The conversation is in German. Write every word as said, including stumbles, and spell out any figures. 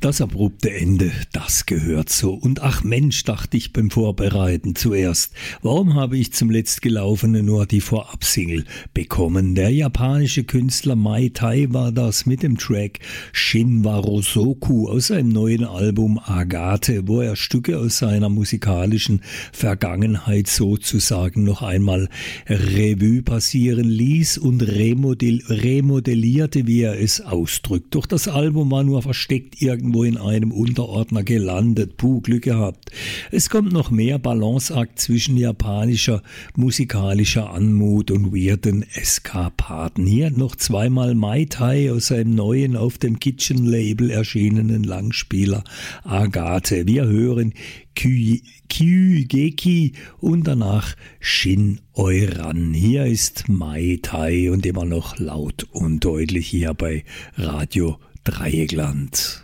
Das abrupte Ende, das gehört so. Und ach Mensch, dachte ich beim Vorbereiten zuerst, warum habe ich zum letztgelaufenen nur die Vorabsingle bekommen? Der japanische Künstler Mai Tai war das mit dem Track Shinwarosoku aus seinem neuen Album Agate, wo er Stücke aus seiner musikalischen Vergangenheit sozusagen noch einmal Revue passieren ließ und remodell remodellierte, wie er es ausdrückt. Doch das Album war nur versteckt irgendwo in einem Unterordner gelandet. Puh, Glück gehabt. Es kommt noch mehr Balanceakt zwischen japanischer musikalischer Anmut und weirden Eskapaden. Hier noch zweimal Mai Tai aus seinem neuen auf dem Kitchen-Label erschienenen Langspieler Agate. Wir hören Kyugeki und danach Shin Euran. Hier ist Mai Tai und immer noch laut und deutlich hier bei Radio Dreieckland.